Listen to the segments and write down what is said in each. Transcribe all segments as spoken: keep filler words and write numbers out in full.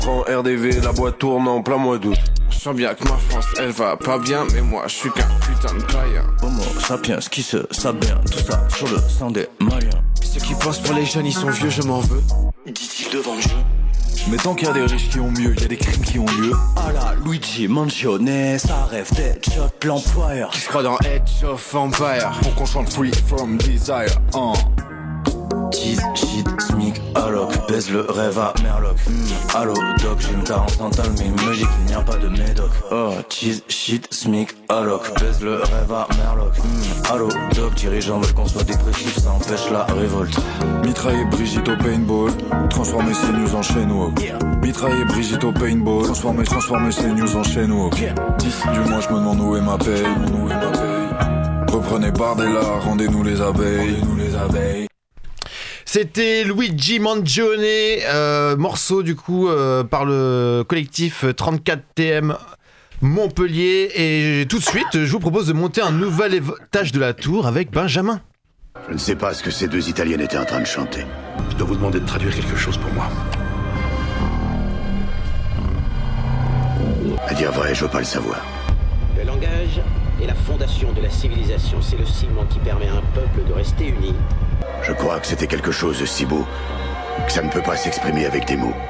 En R D V, la boîte tourne en plein mois d'août. Je sens bien que ma France, elle va pas bien, mais moi je suis qu'un putain de païen. Homo sapiens qui se savent bien, tout ça sur le sang des Maliens. Ceux qui pensent pour les jeunes, ils sont vieux, je m'en veux. Dit-il devant le jeu. Mais tant qu'il y a des riches qui ont mieux, il y a des crimes qui ont lieu. À la Luigi Mangione, ça rêve d'Headshot l'employeur. Qui se croit dans Edge of Empire. Pour qu'on chante Free From Desire, hein. Cheese, shit, smic, alloc, baise le rêve à Merloc. mm, Allo, doc, j'ai une carence mentale, mais il me dit qu'il n'y a pas de médoc. Oh, cheese, shit, smic, alloc, baise le rêve à Merloc. mm, Allo, doc, dirigeants veulent qu'on soit dépressif, ça empêche la révolte. Mitrailler Brigitte au paintball, transformer ces news en chaîne woke. Yeah. Mitrailler Brigitte au paintball, transformer, transformer ces news en chaîne woke. Yeah. dix du mois, je me demande où est ma paye, où est ma paye. Reprenez Bardella, rendez-nous les abeilles, rendez-nous les abeilles. C'était Luigi Mangione, euh, morceau du coup euh, par le collectif trente-quatre T M Montpellier. Et tout de suite, je vous propose de monter un nouvel étage de la tour avec Benjamin. Je ne sais pas ce que ces deux Italiennes étaient en train de chanter. Je dois vous demander de traduire quelque chose pour moi. À dire vrai, je veux pas le savoir. Le langage est la fondation de la civilisation. C'est le ciment qui permet à un peuple de rester uni. Je crois que c'était quelque chose de si beau que ça ne peut pas s'exprimer avec des mots.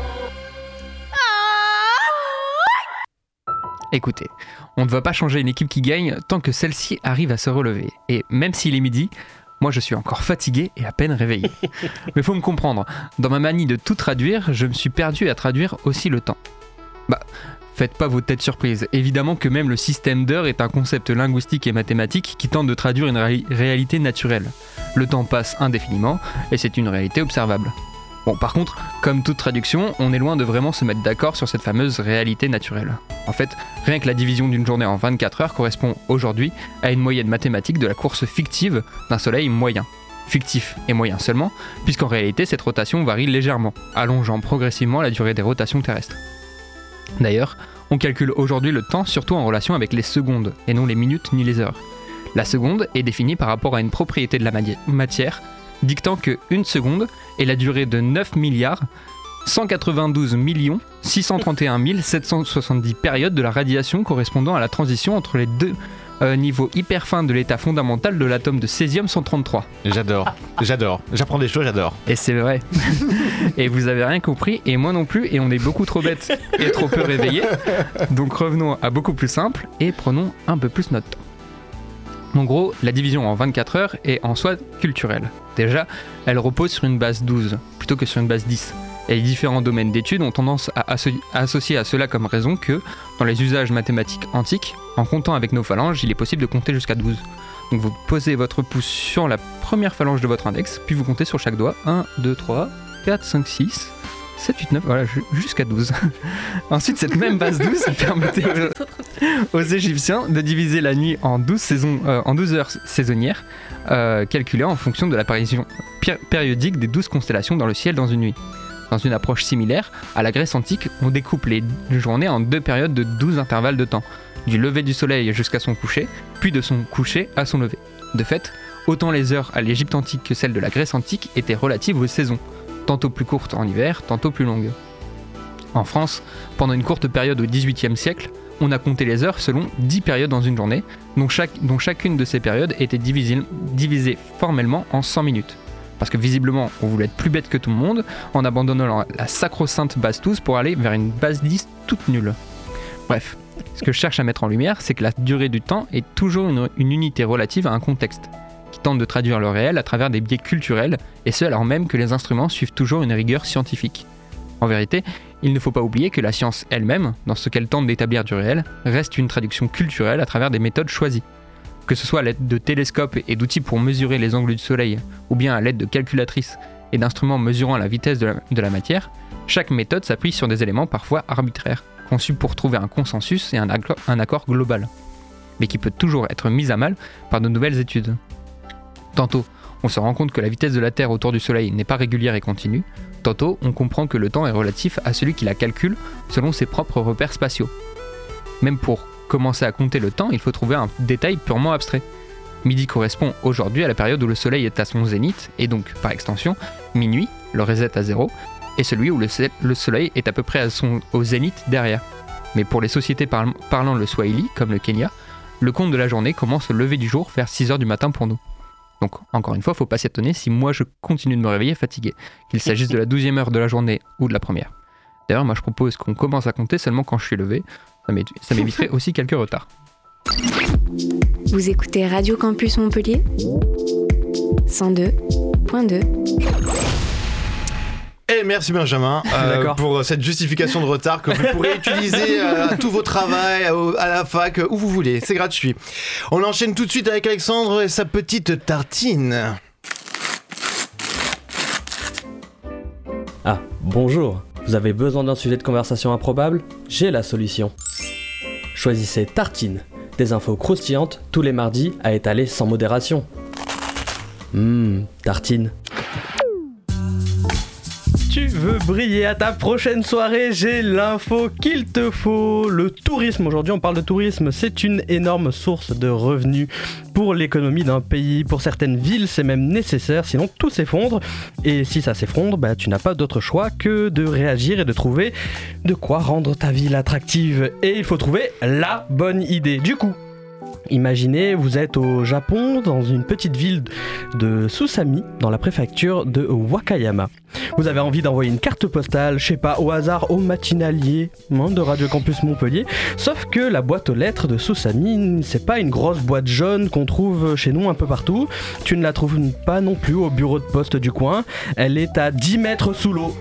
Écoutez, on ne va pas changer une équipe qui gagne tant que celle-ci arrive à se relever. Et même s'il est midi, moi je suis encore fatigué et à peine réveillé. Mais faut me comprendre, dans ma manie de tout traduire, je me suis perdu à traduire aussi le temps. Bah, faites pas vos têtes surprises. Évidemment que même le système d'heures est un concept linguistique et mathématique qui tente de traduire une ré- réalité naturelle. Le temps passe indéfiniment et c'est une réalité observable. Bon, par contre, comme toute traduction, on est loin de vraiment se mettre d'accord sur cette fameuse réalité naturelle. En fait, rien que la division d'une journée en vingt-quatre heures correspond aujourd'hui à une moyenne mathématique de la course fictive d'un soleil moyen. Fictif et moyen seulement, puisqu'en réalité cette rotation varie légèrement, allongeant progressivement la durée des rotations terrestres. D'ailleurs, on calcule aujourd'hui le temps surtout en relation avec les secondes, et non les minutes ni les heures. La seconde est définie par rapport à une propriété de la madi- matière, dictant que une seconde est la durée de neuf milliards cent quatre-vingt-douze millions six cent trente et un mille sept cent soixante-dix périodes de la radiation correspondant à la transition entre les deux euh, niveaux hyper fins de l'état fondamental de l'atome de césium cent trente-trois. J'adore, j'adore, j'apprends des choses, j'adore. Et c'est vrai. Et vous avez rien compris, et moi non plus, et on est beaucoup trop bêtes et trop peu réveillés. Donc revenons à beaucoup plus simple et prenons un peu plus notre temps. En gros, la division en vingt-quatre heures est en soi culturelle. Déjà, elle repose sur une base douze, plutôt que sur une base dix. Et les différents domaines d'études ont tendance à, asso- à associer à cela comme raison que, dans les usages mathématiques antiques, en comptant avec nos phalanges, il est possible de compter jusqu'à douze. Donc vous posez votre pouce sur la première phalange de votre index, puis vous comptez sur chaque doigt un, deux, trois, quatre, cinq, six, sept, huit, neuf, voilà, jusqu'à douze. Ensuite, cette même base douze permettait aux, aux Égyptiens de diviser la nuit en douze, saisons, euh, en douze heures saisonnières, euh, calculées en fonction de l'apparition péri- périodique des douze constellations dans le ciel dans une nuit. Dans une approche similaire, à la Grèce antique, on découpe les journées en deux périodes de douze intervalles de temps, du lever du soleil jusqu'à son coucher, puis de son coucher à son lever. De fait, autant les heures à l'Égypte antique que celles de la Grèce antique étaient relatives aux saisons, tantôt plus courtes en hiver, tantôt plus longues. En France, pendant une courte période au dix-huitième siècle, on a compté les heures selon dix périodes dans une journée, dont, chaque, dont chacune de ces périodes était divisée, divisée formellement en cent minutes. Parce que visiblement, on voulait être plus bête que tout le monde, en abandonnant la sacro-sainte base douze pour aller vers une base dix toute nulle. Bref, ce que je cherche à mettre en lumière, c'est que la durée du temps est toujours une, une unité relative à un contexte, qui tente de traduire le réel à travers des biais culturels, et ce alors même que les instruments suivent toujours une rigueur scientifique. En vérité, il ne faut pas oublier que la science elle-même, dans ce qu'elle tente d'établir du réel, reste une traduction culturelle à travers des méthodes choisies. Que ce soit à l'aide de télescopes et d'outils pour mesurer les angles du soleil, ou bien à l'aide de calculatrices et d'instruments mesurant la vitesse de la, de la matière, chaque méthode s'appuie sur des éléments parfois arbitraires, conçus pour trouver un consensus et un accord, un accord global, mais qui peut toujours être mis à mal par de nouvelles études. Tantôt, on se rend compte que la vitesse de la Terre autour du Soleil n'est pas régulière et continue, tantôt on comprend que le temps est relatif à celui qui la calcule selon ses propres repères spatiaux. Même pour commencer à compter le temps, il faut trouver un détail purement abstrait. Midi correspond aujourd'hui à la période où le soleil est à son zénith, et donc, par extension, minuit, le reset à zéro, et celui où le, le soleil est à peu près à son, au zénith derrière. Mais pour les sociétés par, parlant le Swahili, comme le Kenya, le compte de la journée commence au lever du jour vers six heures du matin pour nous. Donc, encore une fois, faut pas s'étonner si moi je continue de me réveiller fatigué, qu'il s'agisse de la douzième heure de la journée ou de la première. D'ailleurs, moi je propose qu'on commence à compter seulement quand je suis levé, ça m'éviterait aussi quelques retards. Vous écoutez Radio Campus Montpellier cent deux point deux. Et merci Benjamin euh, pour cette justification de retard que vous pourrez utiliser euh, à tout vos travail, à, à la fac, où vous voulez, c'est gratuit. On enchaîne tout de suite avec Alexandre et sa petite tartine. Ah, bonjour. Vous avez besoin d'un sujet de conversation improbable ? J'ai la solution. Choisissez Tartine, des infos croustillantes tous les mardis à étaler sans modération. Hum, tartine. Tu veux briller à ta prochaine soirée, j'ai l'info qu'il te faut. Le tourisme, aujourd'hui on parle de tourisme, c'est une énorme source de revenus pour l'économie d'un pays. Pour certaines villes, c'est même nécessaire, sinon tout s'effondre. Et si ça s'effondre, bah, tu n'as pas d'autre choix que de réagir et de trouver de quoi rendre ta ville attractive. Et il faut trouver la bonne idée. Du coup, imaginez, vous êtes au Japon, dans une petite ville de Susami, dans la préfecture de Wakayama. Vous avez envie d'envoyer une carte postale, je sais pas, au hasard au matinalier hein, de Radio Campus Montpellier. Sauf que la boîte aux lettres de Susami, c'est pas une grosse boîte jaune qu'on trouve chez nous un peu partout. Tu ne la trouves pas non plus au bureau de poste du coin. Elle est à dix mètres sous l'eau.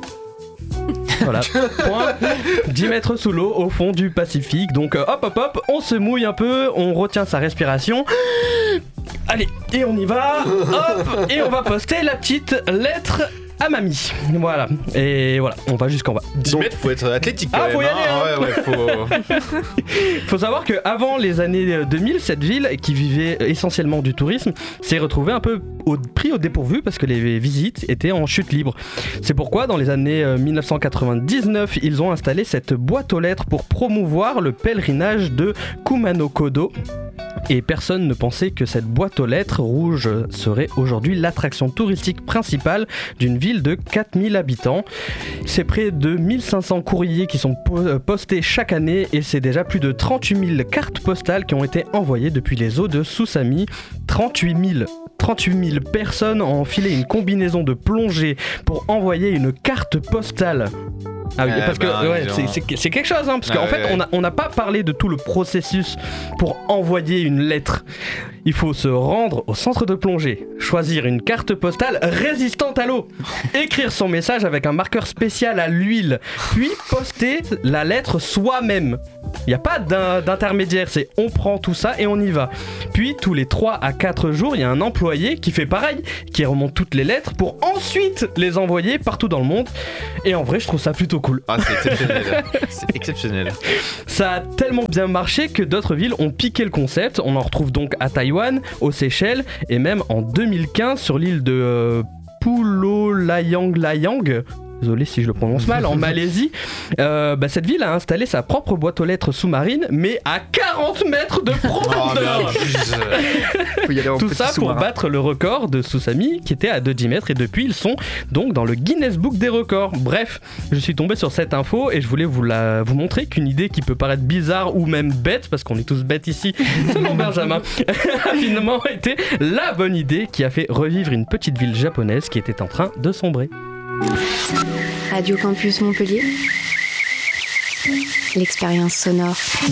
Voilà, point. dix mètres sous l'eau au fond du Pacifique. Donc euh, hop hop hop, on se mouille un peu, on retient sa respiration. Allez, et on y va. Hop, et on va poster la petite lettre à mamie. Voilà, et voilà, on va jusqu'en bas. dix mètres, faut être athlétique quand ah, même. faut y aller, hein. Ouais, ouais, faut... faut savoir qu'avant les années deux mille, cette ville, qui vivait essentiellement du tourisme, s'est retrouvée un peu au, pris au dépourvu parce que les visites étaient en chute libre. C'est pourquoi, dans les années dix-neuf cent quatre-vingt-dix-neuf, ils ont installé cette boîte aux lettres pour promouvoir le pèlerinage de Kumano-Kodo. Et personne ne pensait que cette boîte aux lettres rouge serait aujourd'hui l'attraction touristique principale d'une ville de quatre mille habitants. C'est près de mille cinq cents courriers qui sont postés chaque année et c'est déjà plus de trente-huit mille cartes postales qui ont été envoyées depuis les eaux de Susami. trente-huit mille trente-huit mille personnes ont enfilé une combinaison de plongée pour envoyer une carte postale. Ah oui, eh parce ben, que ouais, c'est, c'est, c'est quelque chose, hein, parce ah qu'en ouais, fait, ouais. on n'a pas parlé de tout le processus pour envoyer une lettre. Il faut se rendre au centre de plongée, choisir une carte postale résistante à l'eau, écrire son message avec un marqueur spécial à l'huile, puis poster la lettre soi-même. Il n'y a pas d'un, d'intermédiaire, c'est on prend tout ça et on y va. Puis tous les trois à quatre jours, il y a un employé qui fait pareil, qui remonte toutes les lettres pour ensuite les envoyer partout dans le monde. Et en vrai, je trouve ça plutôt cool. Ah, c'est exceptionnel. C'est exceptionnel. Ça a tellement bien marché que d'autres villes ont piqué le concept. On en retrouve donc à Taïwan, aux Seychelles et même en deux mille quinze sur l'île de euh, Pulolayang-Layang. Désolé si je le prononce mal, en Malaisie, euh, bah cette ville a installé sa propre boîte aux lettres sous-marine, mais à quarante mètres de profondeur. Oh, tout ça pour battre le record de Susami qui était à deux cent dix mètres et depuis ils sont donc dans le Guinness Book des records. Bref, je suis tombé sur cette info et je voulais vous, la, vous montrer qu'une idée qui peut paraître bizarre ou même bête, parce qu'on est tous bêtes ici, selon Benjamin, a finalement été la bonne idée qui a fait revivre une petite ville japonaise qui était en train de sombrer. Radio Campus Montpellier, l'expérience sonore.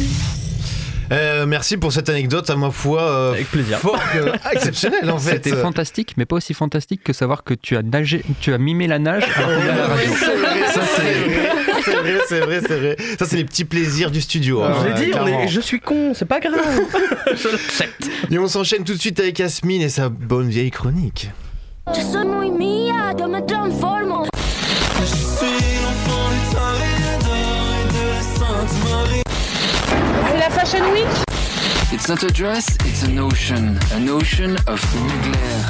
Euh, merci pour cette anecdote, à ma foi, euh, avec plaisir. Fort que... ah, exceptionnel en fait. C'était fantastique, mais pas aussi fantastique que savoir que tu as nagé, tu as mimé la nage alors qu'on est à la radio. C'est vrai, ça c'est... c'est vrai, c'est vrai, c'est vrai. Ça c'est les petits plaisirs du studio. Ah, hein, je l'ai dit, on est... je suis con, c'est pas grave. Je l'accepte. Et on s'enchaîne tout de suite avec Yasmine et sa bonne vieille chronique. Je suis mia de me transformo. Je suis l'enfant du Toréador et de la Sainte Marie. C'est la Fashion Week. It's not a dress, it's an ocean, an ocean of Mugler.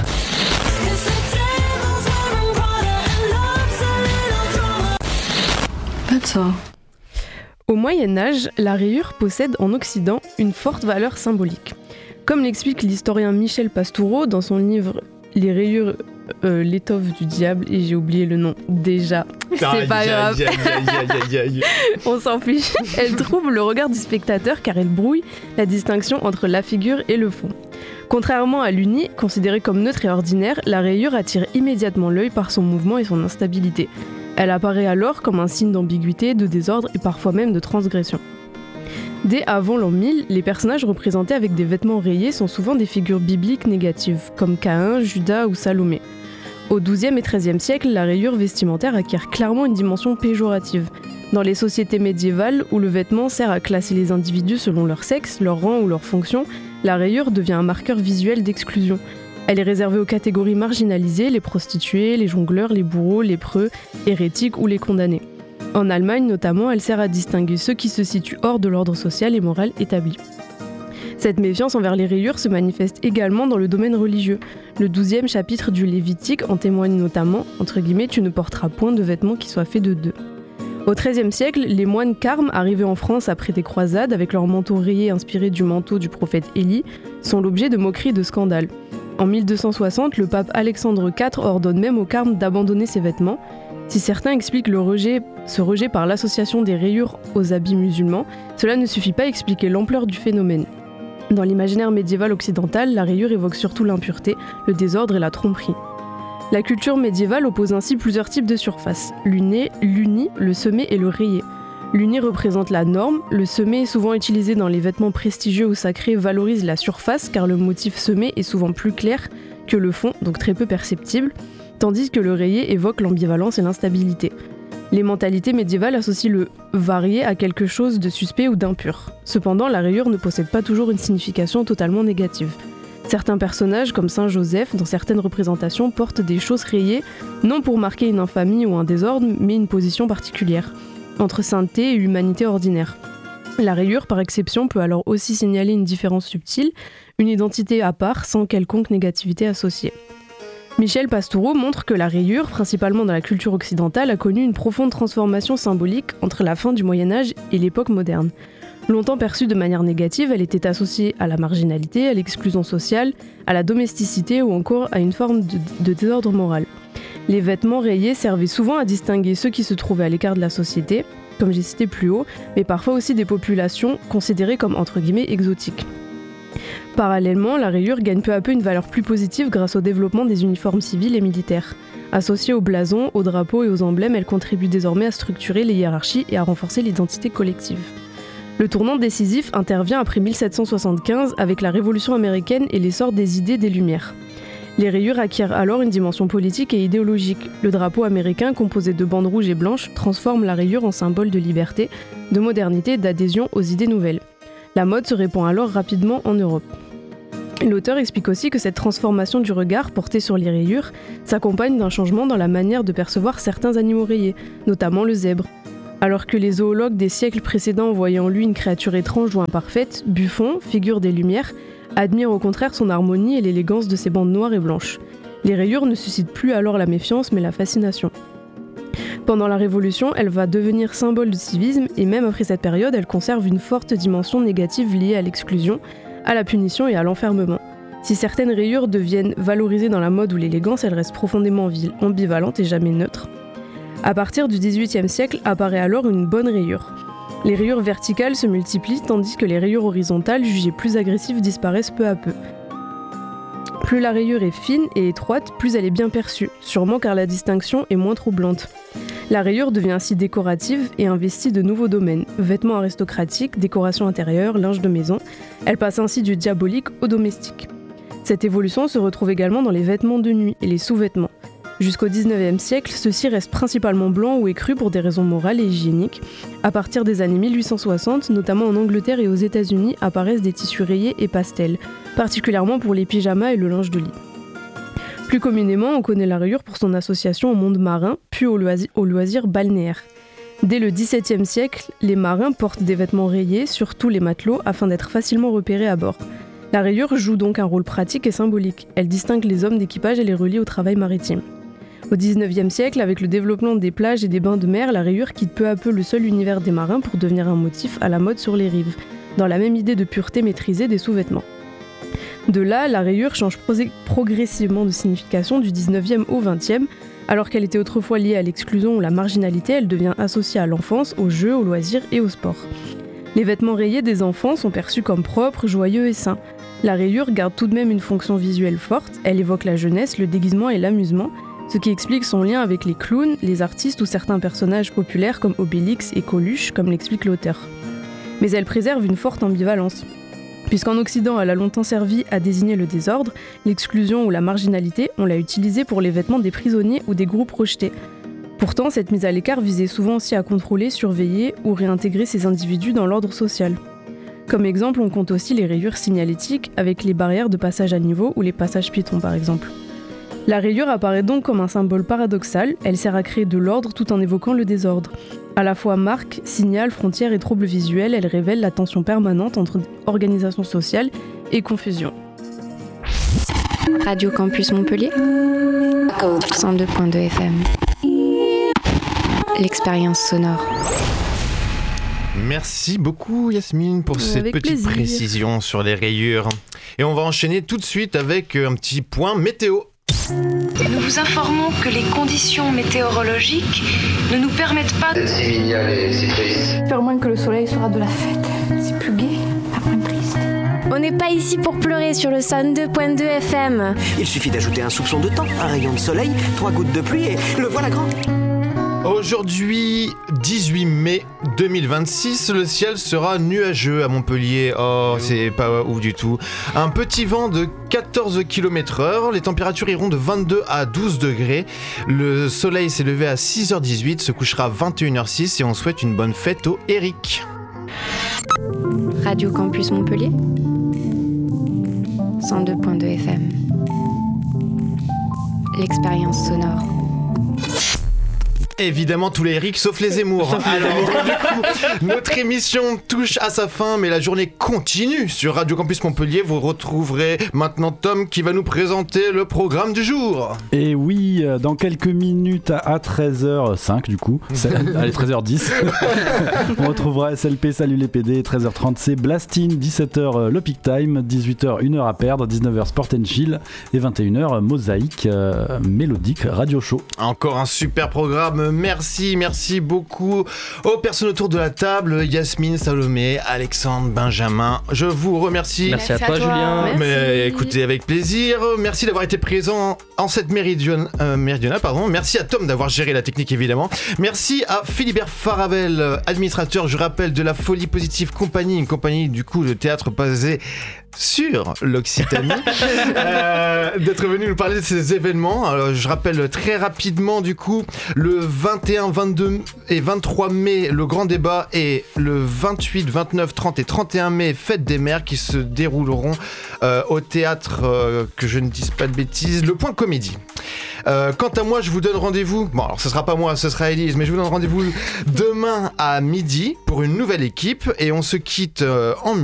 That's all. Au Moyen-Âge, la rayure possède en Occident une forte valeur symbolique. Comme l'explique l'historien Michel Pastoureau dans son livre Les rayures euh, l'étoffe du diable et j'ai oublié le nom déjà. C'est Aïe, pas aïe, grave. aïe, aïe, aïe, aïe, aïe. On s'en fiche. Elle trouble le regard du spectateur car elle brouille la distinction entre la figure et le fond. Contrairement à l'uni, considérée comme neutre et ordinaire, la rayure attire immédiatement l'œil par son mouvement et son instabilité. Elle apparaît alors comme un signe d'ambiguïté, de désordre et parfois même de transgression. Dès avant l'an mille, les personnages représentés avec des vêtements rayés sont souvent des figures bibliques négatives, comme Caïn, Judas ou Salomé. Au douzième et treizième siècle, la rayure vestimentaire acquiert clairement une dimension péjorative. Dans les sociétés médiévales, où le vêtement sert à classer les individus selon leur sexe, leur rang ou leur fonction, la rayure devient un marqueur visuel d'exclusion. Elle est réservée aux catégories marginalisées, les prostituées, les jongleurs, les bourreaux, les lépreux, hérétiques ou les condamnés. En Allemagne notamment, elle sert à distinguer ceux qui se situent hors de l'ordre social et moral établi. Cette méfiance envers les rayures se manifeste également dans le domaine religieux. Le douzième chapitre du Lévitique en témoigne notamment, entre guillemets, « Tu ne porteras point de vêtements qui soient faits de deux ». Au treizième siècle, les moines carmes, arrivés en France après des croisades avec leurs manteaux rayés inspirés du manteau du prophète Élie, sont l'objet de moqueries et de scandales. En mille deux cent soixante, le pape Alexandre quatre ordonne même aux carmes d'abandonner ces vêtements. Si certains expliquent le rejet, ce rejet par l'association des rayures aux habits musulmans, cela ne suffit pas à expliquer l'ampleur du phénomène. Dans l'imaginaire médiéval occidental, la rayure évoque surtout l'impureté, le désordre et la tromperie. La culture médiévale oppose ainsi plusieurs types de surfaces, l'uni, l'uni, le semé et le rayé. L'uni représente la norme, le semé, souvent utilisé dans les vêtements prestigieux ou sacrés, valorise la surface car le motif semé est souvent plus clair que le fond, donc très peu perceptible, tandis que le rayé évoque l'ambivalence et l'instabilité. Les mentalités médiévales associent le varié à quelque chose de suspect ou d'impur. Cependant, la rayure ne possède pas toujours une signification totalement négative. Certains personnages, comme Saint Joseph, dans certaines représentations, portent des chausses rayées, non pour marquer une infamie ou un désordre, mais une position particulière, entre sainteté et humanité ordinaire. La rayure, par exception, peut alors aussi signaler une différence subtile, une identité à part, sans quelconque négativité associée. Michel Pastoureau montre que la rayure, principalement dans la culture occidentale, a connu une profonde transformation symbolique entre la fin du Moyen-Âge et l'époque moderne. Longtemps perçue de manière négative, elle était associée à la marginalité, à l'exclusion sociale, à la domesticité ou encore à une forme de, de désordre moral. Les vêtements rayés servaient souvent à distinguer ceux qui se trouvaient à l'écart de la société, comme j'ai cité plus haut, mais parfois aussi des populations considérées comme entre guillemets exotiques. Parallèlement, la rayure gagne peu à peu une valeur plus positive grâce au développement des uniformes civils et militaires. Associée aux blasons, aux drapeaux et aux emblèmes, elle contribue désormais à structurer les hiérarchies et à renforcer l'identité collective. Le tournant décisif intervient après mille sept cent soixante-quinze avec la Révolution américaine et l'essor des idées des Lumières. Les rayures acquièrent alors une dimension politique et idéologique. Le drapeau américain, composé de bandes rouges et blanches, transforme la rayure en symbole de liberté, de modernité et d'adhésion aux idées nouvelles. La mode se répand alors rapidement en Europe. L'auteur explique aussi que cette transformation du regard porté sur les rayures s'accompagne d'un changement dans la manière de percevoir certains animaux rayés, notamment le zèbre. Alors que les zoologues des siècles précédents voyaient en lui une créature étrange ou imparfaite, Buffon, figure des Lumières, admire au contraire son harmonie et l'élégance de ses bandes noires et blanches. Les rayures ne suscitent plus alors la méfiance mais la fascination. Pendant la Révolution, elle va devenir symbole de civisme et même après cette période, elle conserve une forte dimension négative liée à l'exclusion, à la punition et à l'enfermement. Si certaines rayures deviennent valorisées dans la mode ou l'élégance, elles restent profondément ambivalentes et jamais neutres. À partir du dix-huitième siècle apparaît alors une bonne rayure. Les rayures verticales se multiplient tandis que les rayures horizontales, jugées plus agressives, disparaissent peu à peu. Plus la rayure est fine et étroite, plus elle est bien perçue, sûrement car la distinction est moins troublante. La rayure devient ainsi décorative et investit de nouveaux domaines, vêtements aristocratiques, décoration intérieure, linge de maison. Elle passe ainsi du diabolique au domestique. Cette évolution se retrouve également dans les vêtements de nuit et les sous-vêtements. Jusqu'au dix-neuvième siècle, ceux-ci restent principalement blancs ou écrus pour des raisons morales et hygiéniques. À partir des années mille huit cent soixante, notamment en Angleterre et aux États-Unis, apparaissent des tissus rayés et pastels, particulièrement pour les pyjamas et le linge de lit. Plus communément, on connaît la rayure pour son association au monde marin, puis au loisir, au loisir balnéaire. Dès le dix-septième siècle, les marins portent des vêtements rayés, surtout les matelots, afin d'être facilement repérés à bord. La rayure joue donc un rôle pratique et symbolique. Elle distingue les hommes d'équipage et les relie au travail maritime. Au dix-neuvième siècle, avec le développement des plages et des bains de mer, la rayure quitte peu à peu le seul univers des marins pour devenir un motif à la mode sur les rives, dans la même idée de pureté maîtrisée des sous-vêtements. De là, la rayure change pro- progressivement de signification du dix-neuvième au vingtième. Alors qu'elle était autrefois liée à l'exclusion ou la marginalité, elle devient associée à l'enfance, aux jeux, aux loisirs et au sport. Les vêtements rayés des enfants sont perçus comme propres, joyeux et sains. La rayure garde tout de même une fonction visuelle forte, elle évoque la jeunesse, le déguisement et l'amusement, ce qui explique son lien avec les clowns, les artistes ou certains personnages populaires comme Obélix et Coluche, comme l'explique l'auteur. Mais elle préserve une forte ambivalence. Puisqu'en Occident, elle a longtemps servi à désigner le désordre, l'exclusion ou la marginalité, on l'a utilisée pour les vêtements des prisonniers ou des groupes rejetés. Pourtant, cette mise à l'écart visait souvent aussi à contrôler, surveiller ou réintégrer ces individus dans l'ordre social. Comme exemple, on compte aussi les rayures signalétiques avec les barrières de passage à niveau ou les passages piétons par exemple. La rayure apparaît donc comme un symbole paradoxal, elle sert à créer de l'ordre tout en évoquant le désordre. À la fois marque, signal, frontière et trouble visuel, elle révèle la tension permanente entre organisation sociale et confusion. Radio Campus Montpellier, cent deux virgule deux F M. L'expérience sonore. Merci beaucoup Yasmine pour cette Avec petite plaisir. précision sur les rayures. Et on va enchaîner tout de suite avec un petit point météo. Nous vous informons que les conditions météorologiques ne nous permettent pas de... C'est mignonne et c'est triste. J'espère au moins que le soleil sera de la fête. C'est plus gai, pas moins triste. On n'est pas ici pour pleurer sur le cent deux virgule deux F M. Il suffit d'ajouter un soupçon de temps, un rayon de soleil, trois gouttes de pluie et le voilà grand. Aujourd'hui, dix-huit mai deux mille vingt-six, le ciel sera nuageux à Montpellier. Oh, c'est pas ouf du tout. Un petit vent de quatorze kilomètres heure. Les températures iront de vingt-deux à douze degrés. Le soleil s'est levé à six heures dix-huit, se couchera à vingt et une heures six et on souhaite une bonne fête au Eric. Radio Campus Montpellier, cent deux virgule deux F M. L'expérience sonore. Évidemment tous les Eric sauf les Zemmour. Sauf les Alors, Zemmour. du coup, notre émission touche à sa fin, mais la journée continue sur Radio Campus Montpellier. Vous retrouverez maintenant Tom qui va nous présenter le programme du jour. Et oui, euh, dans quelques minutes à treize heures cinq du coup, c'est- allez treize heures dix, on retrouvera S L P Salut les P D, treize heures trente c'est Blastin, dix-sept heures euh, le Peak Time, dix-huit heures une heure à perdre, dix-neuf heures Sport and Chill et vingt et une heures Mosaïque euh, Mélodique Radio Show. Encore un super programme. Merci, merci beaucoup aux personnes autour de la table, Yasmine, Salomé, Alexandre, Benjamin. Je vous remercie. Merci à toi, Julien. Merci. Mais écoutez, avec plaisir. Merci d'avoir été présent en cette méridion, euh, méridionale. Pardon. Merci à Tom d'avoir géré la technique, évidemment. Merci à Philibert Faravel, administrateur, je rappelle, de la Folie Positive Compagnie, une compagnie du coup de théâtre basée sur l'Occitanie, euh, d'être venu nous parler de ces événements. Alors, je rappelle très rapidement du coup le vingt et un, vingt-deux et vingt-trois mai le grand débat et le vingt-huit, vingt-neuf, trente et trente et un mai fête des mères qui se dérouleront euh, au théâtre, euh, que je ne dise pas de bêtises, le Point Comédie. Euh, quant à moi, je vous donne rendez-vous. Bon, alors ce sera pas moi, ce sera Élise, mais je vous donne rendez-vous demain à midi pour une nouvelle équipe et on se quitte euh, en musique